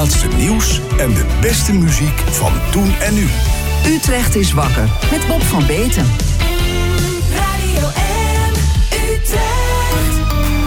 laatste nieuws en de beste muziek van toen en nu. Utrecht is wakker met Bob van Beeten. Radio M, Utrecht.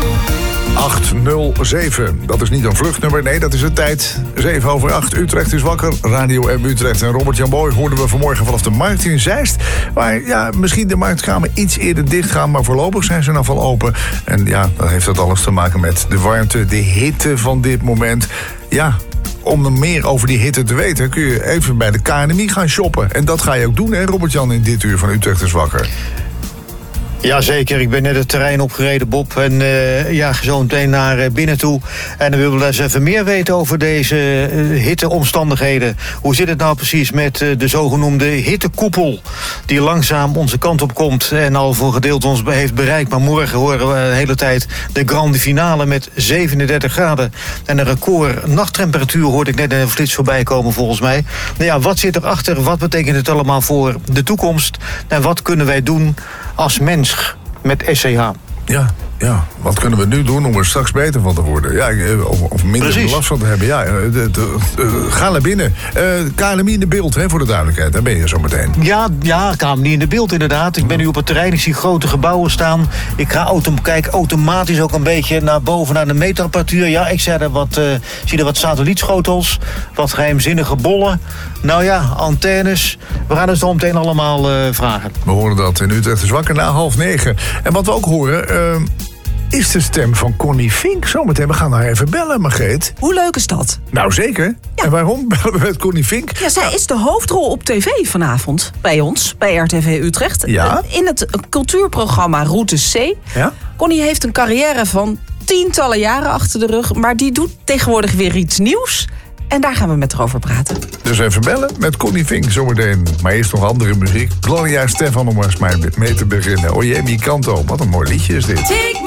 807. Dat is niet een vluchtnummer, nee, dat is de tijd. 7:08. Utrecht is wakker. Radio M Utrecht. En Robert-Jan Boy hoorden we vanmorgen vanaf de markt in Zeist. Waar ja, misschien de marktkramen iets eerder dicht gaan, maar voorlopig zijn ze nog wel open. En ja, dan heeft dat alles te maken met de warmte, de hitte van dit moment. Ja, om er meer over die hitte te weten, kun je even bij de KNMI gaan shoppen. En dat ga je ook doen, hè, Robert-Jan, in dit uur van Utrecht is wakker. Jazeker, ik ben net het terrein opgereden, Bob. En zo meteen naar binnen toe. En dan willen we eens even meer weten over deze hitteomstandigheden. Hoe zit het nou precies met de zogenoemde hittekoepel die langzaam onze kant op komt en al voor gedeelte ons heeft bereikt. Maar morgen horen we de hele tijd de grande finale met 37 graden. En een record nachttemperatuur hoorde ik net in een flits voorbij komen volgens mij. Nou ja, wat zit erachter? Wat betekent het allemaal voor de toekomst? En wat kunnen wij doen als mens met SCH? Ja, wat kunnen we nu doen om er straks beter van te worden? Ja, of minder last van te hebben. Ja, ga naar binnen. KNMI in de beeld, hè, voor de duidelijkheid. Daar ben je zo meteen. Ja, KNMI in de beeld inderdaad. Ik ben nu op het terrein, ik zie grote gebouwen staan. Ik ga kijk automatisch ook een beetje naar boven, naar de meetapparatuur. Ja, ik zie er wat satellietschotels, wat geheimzinnige bollen. Nou ja, antennes. We gaan het zo meteen allemaal vragen. We horen dat in Utrecht is wakker na 8:30. En wat we ook horen, is de stem van Connie Fink zometeen. We gaan haar even bellen, Margreet. Hoe leuk is dat? Nou, zeker. Ja. En waarom bellen we met Connie Fink? Ja, zij is de hoofdrol op tv vanavond. Bij ons, bij RTV Utrecht. Ja? In het cultuurprogramma Route C. Ja? Connie heeft een carrière van tientallen jaren achter de rug. Maar die doet tegenwoordig weer iets nieuws. En daar gaan we met haar over praten. Dus even bellen met Connie Fink zometeen. Maar eerst nog andere muziek. Gloria Stefan om eens maar mee te beginnen. Oye, mi canto. Wat een mooi liedje is dit.